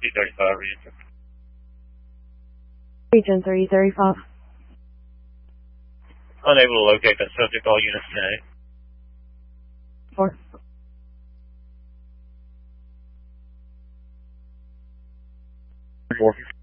335, re-enter. Region 335. Unable to locate that subject, all units 10-8. 4. Four.